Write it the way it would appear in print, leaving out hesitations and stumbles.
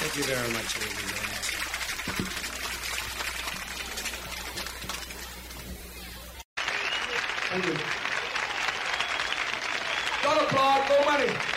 Thank you very much, ladies and gentlemen. Thank you. Don't applaud, no money.